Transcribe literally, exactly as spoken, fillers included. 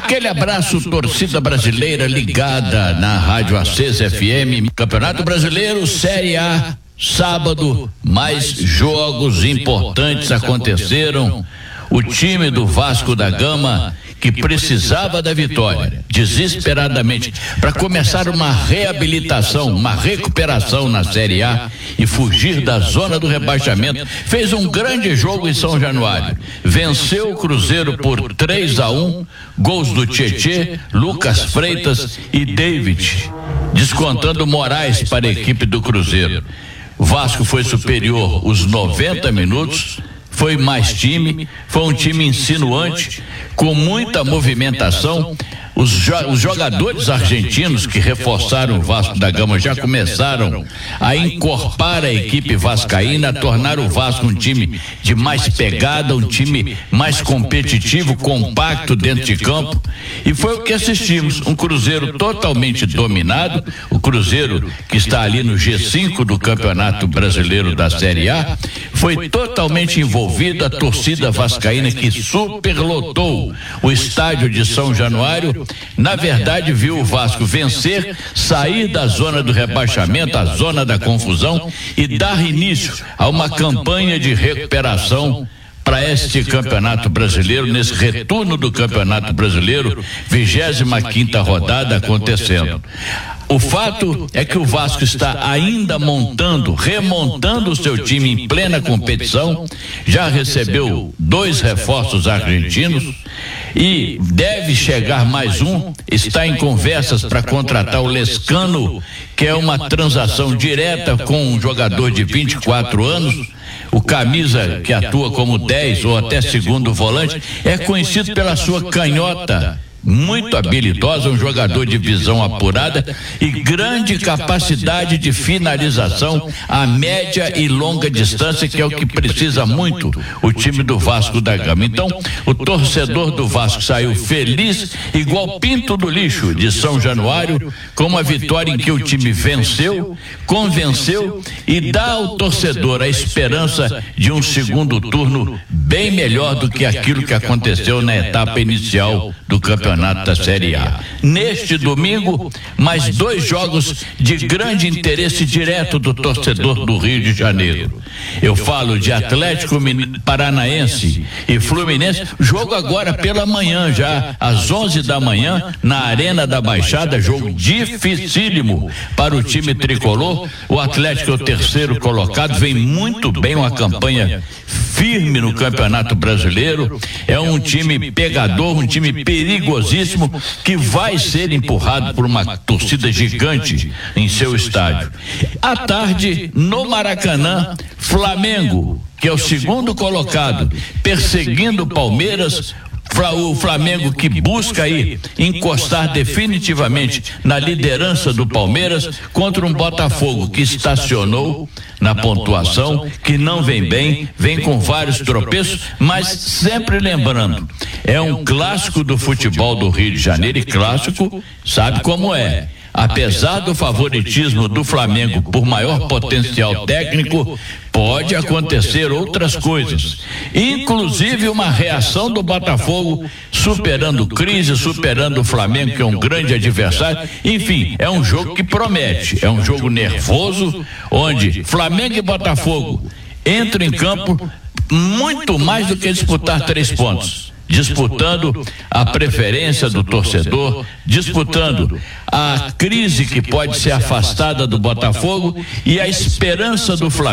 Aquele abraço, torcida brasileira ligada na Rádio Acesa F M. Campeonato Brasileiro, Série A, sábado, mais jogos importantes aconteceram. O time do Vasco da Gama, que precisava da vitória desesperadamente para começar uma reabilitação, uma recuperação na Série A e fugir da zona do rebaixamento, fez um grande jogo em São Januário. Venceu o Cruzeiro por três a um, gols do Tietê, Lucas Freitas e David, descontando Moraes para a equipe do Cruzeiro. O Vasco foi superior os noventa minutos, foi mais time, foi um time insinuante, com muita movimentação. Os, jo- os jogadores argentinos que reforçaram o Vasco da Gama já começaram a encorpar a equipe vascaína, a tornar o Vasco um time de mais pegada, um time mais competitivo, compacto dentro de campo, e foi o que assistimos, um Cruzeiro totalmente dominado, o Cruzeiro que está ali no G cinco do Campeonato Brasileiro da Série A, foi totalmente envolvido, a torcida vascaína que superlotou o estádio de São Januário. Na verdade, viu o Vasco vencer, sair da zona do rebaixamento, a zona da confusão, e dar início a uma campanha de recuperação para este Campeonato Brasileiro, nesse retorno do Campeonato Brasileiro, vigésima quinta rodada acontecendo. O fato é que o Vasco está ainda montando, remontando o seu time em plena competição, já recebeu dois reforços argentinos e deve chegar mais um, está em conversas para contratar o Lescano, que é uma transação direta com um jogador de vinte e quatro anos. O camisa, que atua como dez ou até segundo volante, é conhecido pela sua canhota muito habilidosa, um jogador de visão apurada e grande capacidade de finalização a média e longa distância, que é o que precisa muito o time do Vasco da Gama. Então, o torcedor do Vasco saiu feliz, igual pinto do lixo de São Januário, com uma vitória em que o time venceu, convenceu e dá ao torcedor a esperança de um segundo turno bem melhor do que aquilo que aconteceu na etapa inicial do campeonato da Série A. Neste domingo, mais dois jogos de grande interesse direto do torcedor do Rio de Janeiro. Eu falo de Atlético Paranaense e Fluminense, jogo agora pela manhã já, às onze da manhã, na Arena da Baixada, jogo dificílimo para o time tricolor. O Atlético é o terceiro colocado, vem muito bem, uma campanha firme no Campeonato Brasileiro, é um time pegador, um time perigosíssimo, que vai ser empurrado por uma torcida gigante em seu estádio. À tarde, no Maracanã, Flamengo, que é o segundo colocado, perseguindo o Palmeiras. O Flamengo que busca aí encostar definitivamente na liderança do Palmeiras contra um Botafogo que estacionou na pontuação, que não vem bem, vem com vários tropeços, mas sempre lembrando, é um clássico do futebol do Rio de Janeiro, e clássico sabe como é. Apesar do favoritismo do Flamengo por maior potencial técnico, pode acontecer outras coisas, inclusive uma reação do Botafogo superando crise, superando o Flamengo, que é um grande adversário. Enfim, é um jogo que promete, é um jogo nervoso, onde Flamengo e Botafogo entram em campo muito mais do que disputar três pontos, disputando a preferência do torcedor, disputando a crise que pode ser afastada do Botafogo e a esperança do Flamengo